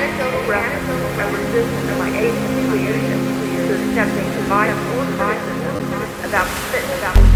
anecdotal reference of resistance of my agency leadership to accepting my full criticism about the fitness